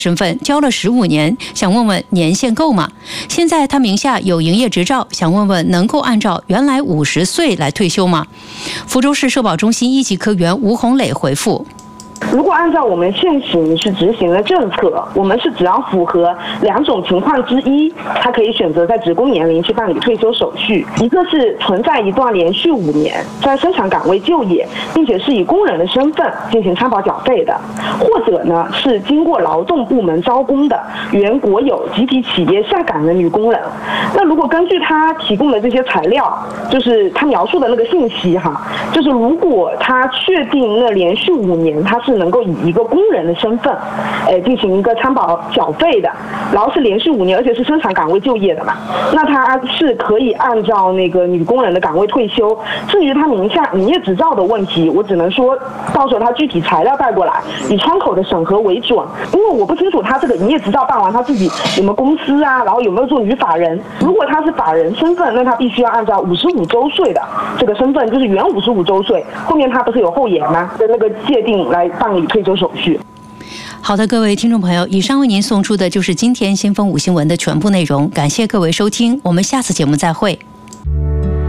身份交了15年，想问问年限够吗？现在他名下有营业执照，想问问能够按照原来50岁来退休吗？福州市社保中心1级科员吴红磊回复。 如果按照我们现行去执行的政策，我们是只要符合2种情况之一，他可以选择在职工年龄去办理退休手续。一个是存在一段连续5年在生产岗位就业，并且是以工人的身份进行参保缴费的，或者呢是经过劳动部门招工的原国有集体企业下岗的女工人。那如果根据他提供的这些材料，就是他描述的那个信息哈，就是如果他确定那连续5年他是能够以一个工人的身份，进行一个参保缴费的，然后是连续5年，而且是生产岗位就业的嘛，那他是可以按照那个女工人的岗位退休。至于他名下营业执照的问题，我只能说到时候他具体材料带过来，以窗口的审核为准，因为我不清楚他这个营业执照办完他自己有没有公司啊，然后有没有做女法人。如果他是法人身份，那他必须要按照55周岁的这个身份，就是原55周岁，后面他不是有后延吗的那个界定来办理退休手续。 好的，各位听众朋友，以上为您送出的就是今天先锋5新闻的全部内容，感谢各位收听，我们下次节目再会。